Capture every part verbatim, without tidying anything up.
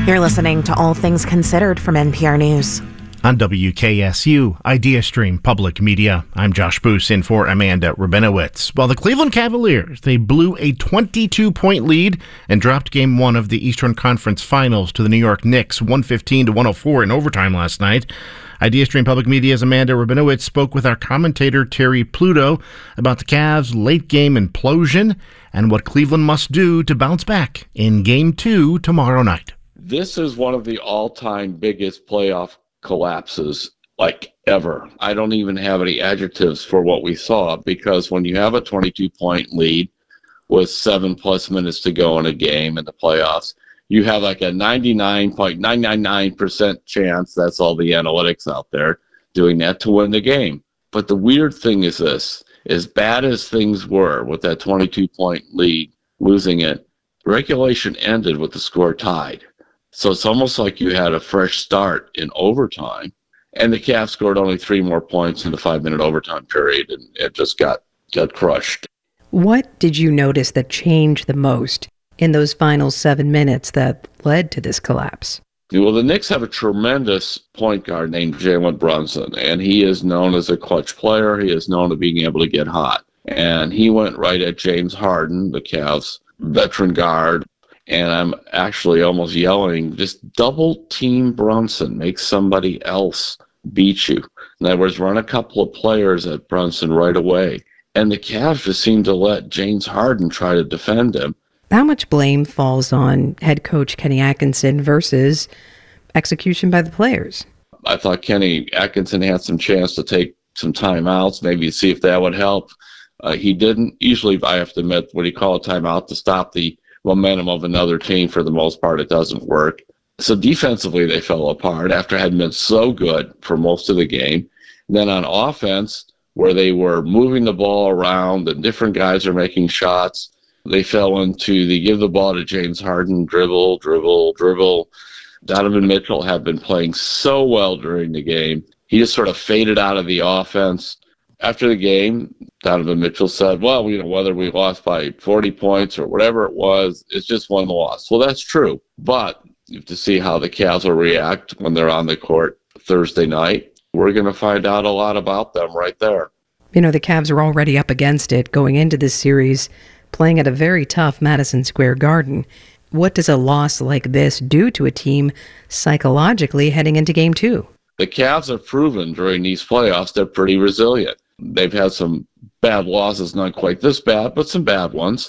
You're listening to All Things Considered from N P R News. On W K S U, IdeaStream Public Media, I'm Josh Boos in for Amanda Rabinowitz. While the Cleveland Cavaliers, they blew a twenty-two point lead and dropped game one of the Eastern Conference Finals to the New York Knicks, one fifteen to one oh four in overtime last night. IdeaStream Public Media's Amanda Rabinowitz spoke with our commentator Terry Pluto about the Cavs' late-game implosion and what Cleveland must do to bounce back in game two tomorrow night. This is one of the all-time biggest playoff collapses like ever. I don't even have any adjectives for what we saw, because when you have a twenty-two point lead with seven plus minutes to go in a game in the playoffs, you have like a ninety-nine point nine nine nine percent chance, that's all the analytics out there, doing that to win the game. But the weird thing is this, as bad as things were with that twenty-two point lead, losing it, regulation ended with the score tied. So it's almost like you had a fresh start in overtime, and the Cavs scored only three more points in the five-minute overtime period, and it just got, got crushed. What did you notice that changed the most in those final seven minutes that led to this collapse? Well, the Knicks have a tremendous point guard named Jalen Brunson, and he is known as a clutch player. He is known to being able to get hot. And he went right at James Harden, the Cavs' veteran guard, and I'm actually almost yelling, just double team Brunson, make somebody else beat you. In other words, run a couple of players at Brunson right away. And the Cavs just seemed to let James Harden try to defend him. How much blame falls on head coach Kenny Atkinson versus execution by the players? I thought Kenny Atkinson had some chance to take some timeouts, maybe see if that would help. Uh, he didn't. Usually, I have to admit, when you call a timeout to stop the momentum of another team, for the most part, it doesn't work. So defensively, they fell apart after having been so good for most of the game. And then on offense, where they were moving the ball around and different guys are making shots, they fell into the give the ball to James Harden, dribble, dribble, dribble. Donovan Mitchell had been playing so well during the game. He just sort of faded out of the offense. After the game, Donovan Mitchell said, well, you know, whether we lost by forty points or whatever it was, it's just one loss. Well, that's true. But you have to see how the Cavs will react when they're on the court Thursday night. We're going to find out a lot about them right there. You know, the Cavs are already up against it going into this series, playing at a very tough Madison Square Garden. What does a loss like this do to a team psychologically heading into game two? The Cavs have proven during these playoffs they're pretty resilient. They've had some bad losses, not quite this bad, but some bad ones.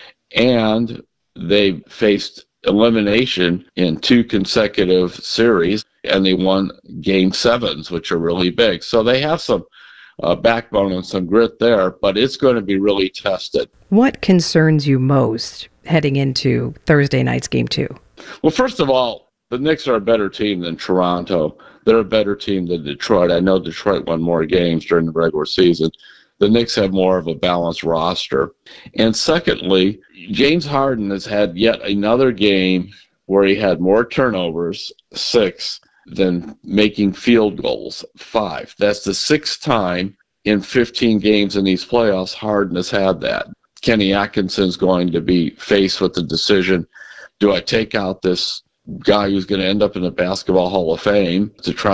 And they faced elimination in two consecutive series, and they won game sevens, which are really big. So they have some uh, backbone and some grit there, but it's going to be really tested. What concerns you most heading into Thursday night's game two? Well, first of all, the Knicks are a better team than Toronto. They're a better team than Detroit. I know Detroit won more games during the regular season. The Knicks have more of a balanced roster. And secondly, James Harden has had yet another game where he had more turnovers, six, than making field goals, five. That's the sixth time in fifteen games in these playoffs Harden has had that. Kenny Atkinson's going to be faced with the decision, do I take out this guy who's going to end up in the Basketball Hall of Fame to try